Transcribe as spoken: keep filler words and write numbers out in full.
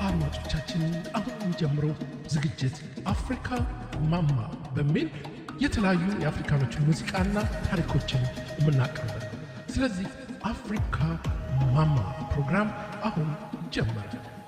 አድማጮቻችን አሁን ጀምሮ ዝግጅት አፍሪካ ማማ በሚል የተለያዩ የአፍሪካኖች ሙዚቃና ታሪኮችን የምናቀርበው ስለዚህ አፍሪካ ማማ ፕሮግራም አሁን ጀመረ